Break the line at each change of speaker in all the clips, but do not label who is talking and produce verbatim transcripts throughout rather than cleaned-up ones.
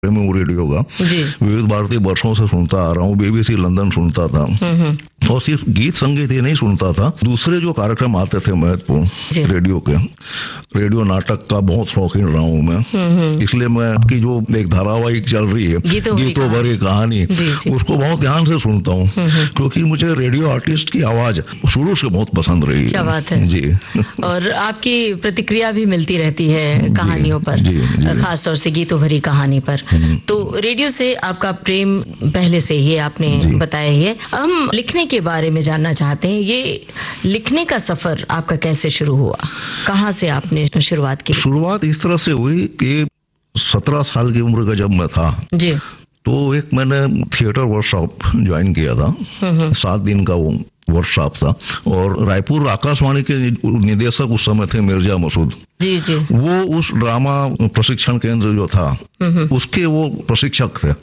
में वो रेडियो का
जी।
विविध भारती वर्षों से सुनता आ रहा हूँ, बीबीसी लंदन सुनता था और सिर्फ गीत संगीत ही नहीं सुनता था, दूसरे जो कार्यक्रम आते थे महत्वपूर्ण रेडियो के, रेडियो नाटक का बहुत शौकीन रहा हूँ मैं, इसलिए मैं आपकी जो एक धारावाहिक चल रही है
गीतों
गीतों भरी कहानी, उसको बहुत ध्यान से सुनता हूँ क्योंकि मुझे रेडियो आर्टिस्ट की आवाज शुरू से बहुत पसंद रही है।
क्या बात है जी। और आपकी प्रतिक्रिया भी मिलती रहती है कहानियों पर, खासतौर से गीतों भरी कहानी पर। तो रेडियो से आपका प्रेम पहले से ही आपने बताया ही है। हम लिखने के बारे में जानना चाहते हैं, ये लिखने का सफर आपका कैसे शुरू हुआ, कहाँ से आपने शुरुआत की?
शुरुआत इस तरह से हुई कि सत्रह साल की उम्र का जब मैं था जी, तो एक मैंने थिएटर वर्कशॉप ज्वाइन किया था, सात दिन का वो वर्कशॉप था और रायपुर आकाशवाणी के निदेशक उस समय थे मिर्जा मसूद
जी जी,
वो उस ड्रामा प्रशिक्षण केंद्र जो था उसके वो प्रशिक्षक थे।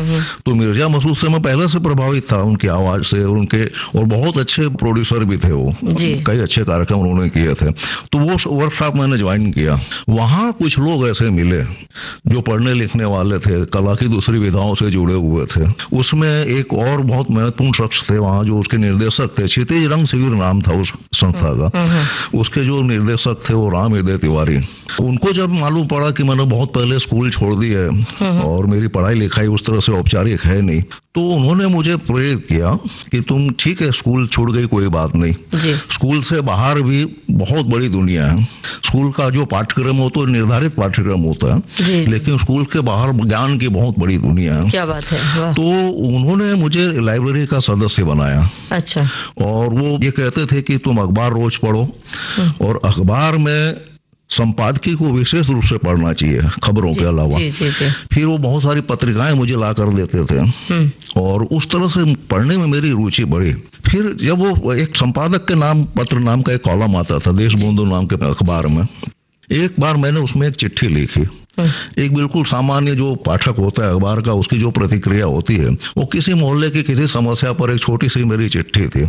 तो मिर्जा मसूद से मैं पहले से प्रभावित था, उनकी आवाज से, उनके और बहुत अच्छे प्रोड्यूसर भी थे वो, कई अच्छे कार्यक्रम उन्होंने किए थे। तो वो वर्कशॉप मैंने ज्वाइन किया, वहां कुछ लोग ऐसे मिले जो पढ़ने लिखने वाले थे, कला की दूसरी विधाओं से जुड़े हुए थे। उसमें एक और बहुत महत्वपूर्ण शख्स थे वहां जो उसके निर्देशक थे, क्षितिज रंग शिविर नाम था उस संस्था का, उसके जो निर्देशक थे वो राम हृदय तिवारी। उनको जब मालूम पड़ा कि मैंने बहुत पहले स्कूल छोड़ दी है और मेरी पढ़ाई लिखाई उस तरह से औपचारिक है नहीं, तो उन्होंने मुझे प्रेरित किया कि तुम ठीक है स्कूल छोड़ गई कोई बात नहीं, स्कूल से बाहर भी बहुत बड़ी दुनिया है। स्कूल का जो पाठ्यक्रम हो तो निर्धारित पाठ्यक्रम होता है, लेकिन स्कूल के बाहर ज्ञान की बहुत बड़ी दुनिया है।
क्या बात है।
तो उन्होंने मुझे लाइब्रेरी का सदस्य बनाया।
अच्छा।
और वो ये कहते थे कि तुम अखबार रोज पढ़ो और अखबार में संपादकीय को विशेष रूप से पढ़ना चाहिए खबरों के अलावा।
जी, जी, जी।
फिर वो बहुत सारी पत्रिकाएं मुझे ला कर देते थे और उस तरह से पढ़ने में मेरी रुचि बढ़ी। फिर जब वो एक संपादक के नाम पत्र नाम का एक कॉलम आता था देशबंधु नाम के अखबार में, एक बार मैंने उसमें एक चिट्ठी लिखी। एक बिल्कुल सामान्य जो पाठक होता है अखबार का, उसकी जो प्रतिक्रिया होती है, वो किसी मोहल्ले की किसी समस्या पर एक छोटी सी मेरी चिट्ठी थी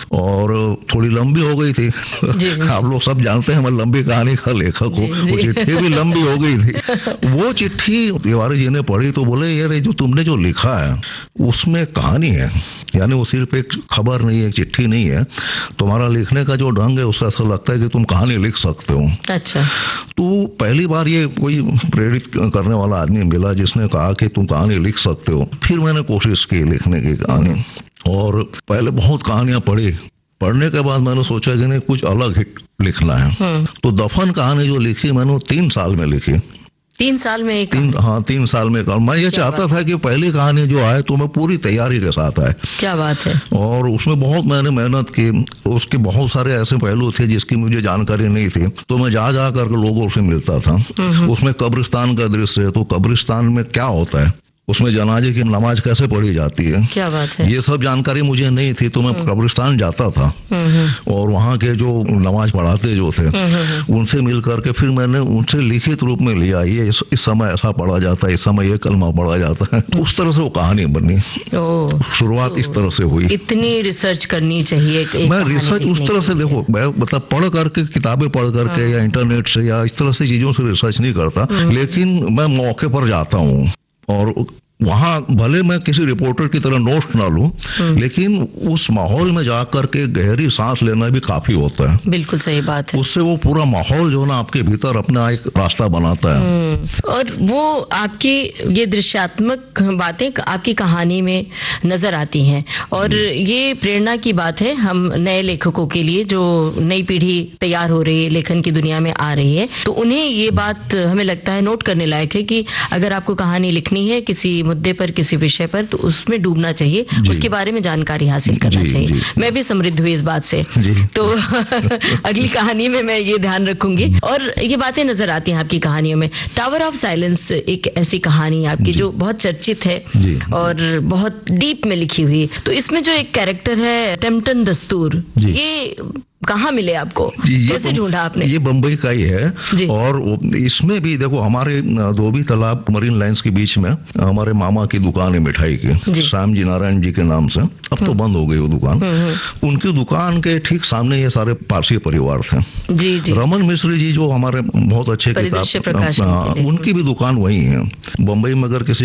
और थोड़ी लंबी हो गई थी। आप लोग सब जानते हैं मैं लंबी कहानी का लेखक हूँ, वो चिट्ठी भी लंबी हो गई थी। वो चिट्ठी तिवारी जी ने पढ़ी तो बोले यार जो तुमने जो लिखा है उसमें कहानी है, यानी वो सिर्फ एक खबर नहीं है, एक चिट्ठी नहीं है, तुम्हारा लिखने का जो ढंग है उससे ऐसा लगता है कि तुम कहानी लिख सकते हो।
अच्छा।
तो पहली बार ये कोई प्रेरित करने वाला आदमी मिला जिसने कहा कि तुम कहानी लिख सकते हो। फिर मैंने कोशिश की लिखने की कहानी और पहले बहुत कहानियां पढ़ी। पढ़ने के बाद मैंने सोचा कि नहीं कुछ अलग हिट लिखना है। तो दफन कहानी जो लिखी मैंने तीन साल में लिखी।
तीन साल में एक
तीन हाँ तीन साल में मैं ये चाहता था कि पहली कहानी जो आए तो मैं पूरी तैयारी के साथ आए।
क्या बात है। और
उसमें बहुत मैंने मेहनत की, उसके बहुत सारे ऐसे पहलू थे जिसकी मुझे जानकारी नहीं थी, तो मैं जा जा करके लोगों से मिलता था। उसमें कब्रिस्तान का दृश्य है, तो कब्रिस्तान में क्या होता है, उसमें जनाजे की नमाज कैसे पढ़ी जाती है,
क्या बात है,
ये सब जानकारी मुझे नहीं थी। तो मैं कब्रिस्तान जाता था और वहाँ के जो नमाज पढ़ाते जो थे उनसे मिल करके फिर मैंने उनसे लिखित रूप में लिया, ये इस, इस समय ऐसा पढ़ा जाता है, इस समय ये कलमा पढ़ा जाता है। उस तरह से वो कहानी बनी। शुरुआत तो इस तरह से हुई।
इतनी रिसर्च करनी चाहिए। एक
मैं रिसर्च उस तरह से देखो, मैं मतलब पढ़ करके किताबें पढ़ करके या इंटरनेट से या इस तरह से चीजों से रिसर्च नहीं करता, लेकिन मैं मौके पर जाता हूँ और वहां भले मैं किसी रिपोर्टर की तरह नोट्स ना लूं, लेकिन उस माहौल में जाकर के गहरी सांस लेना भी काफी होता है।
बिल्कुल सही बात है।
उससे वो पूरा माहौल जो ना आपके भीतर अपना एक रास्ता बनाता है।
और वो आपकी ये दृश्यात्मक बातें आपकी कहानी में नजर आती हैं और ये प्रेरणा की बात है हम नए लेखकों के लिए, जो नई पीढ़ी तैयार हो रही है, लेखन की दुनिया में आ रही है, तो उन्हें ये बात हमें लगता है नोट करने लायक है कि अगर आपको कहानी लिखनी है किसी मुद्दे पर, किसी विषय पर, तो उसमें डूबना चाहिए, उसके बारे में जानकारी हासिल करना
जी,
चाहिए।
जी,
मैं भी समृद्ध हुई इस बात से। तो अगली कहानी में मैं ये ध्यान रखूंगी। और ये बातें नजर आती हैं आपकी कहानियों में। टावर ऑफ साइलेंस एक ऐसी कहानी आपकी जो बहुत चर्चित है और बहुत डीप में लिखी हुई। तो इसमें जो एक कैरेक्टर है टेम्पटन दस्तूर, ये कहाँ मिले आपको, कैसे ढूंढा आपने?
ये बंबई का ही है और इसमें भी देखो हमारे धोबी तालाब मरीन लाइंस के बीच में हमारे मामा की दुकान है मिठाई की, श्याम जी नारायण जी के नाम से, अब तो बंद हो गई वो दुकान। उनकी दुकान के ठीक सामने ये सारे पारसी परिवार थे।
जी जी।
रमन मिश्री जी जो हमारे बहुत अच्छे किताब, उनकी भी दुकान वही है। बंबई में अगर किसी